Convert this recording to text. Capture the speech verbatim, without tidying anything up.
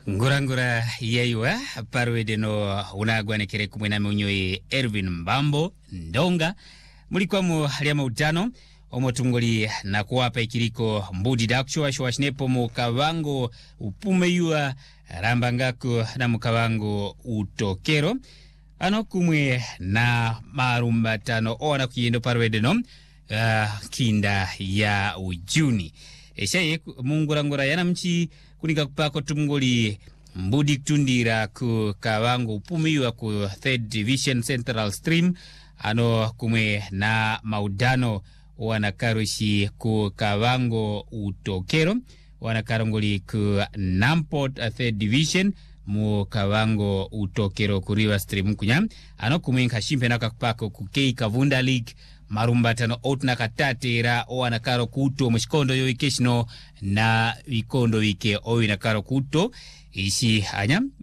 Ngurangura yeywa parwede no unagwanekere kumwe na munyoye Ervin Mbambo Ndonga mulikuwa mu hali mautano omotungoli na kuwapa ikiriko mbudi dakushwa shwashnepo mu kavango upumeyua rambangako na mukavango utokero ano kumwe na marumbatano ona kuyendo parwede no uh, kinda ya ujuni eshaye mungurangura yana mchi kunika kupako tumngoli mbudi kutundira ku kavango upumeyua ku third division central stream ano kumwe na maudano wanakaroshi ku kavango utokero wanakarongoli ku Namport uh, third division mu kavango utokero ku river stream kunya ano kumwe nkashimpe nakakupako ku K Kavunda League marumbatano outna katatera wanakaro kuto mshikondo yo ikeshino na vikondo wike owi nakaro kuto ishi anya